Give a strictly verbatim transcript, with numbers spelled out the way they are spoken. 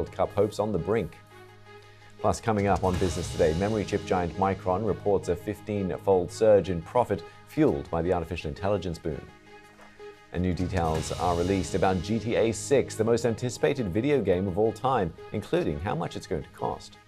World Cup hopes on the brink. Plus, coming up on Business Today, memory chip giant Micron reports a fifteen-fold surge in profit fueled by the artificial intelligence boom. And new details are released about G T A six, the most anticipated video game of all time, including how much it's going to cost.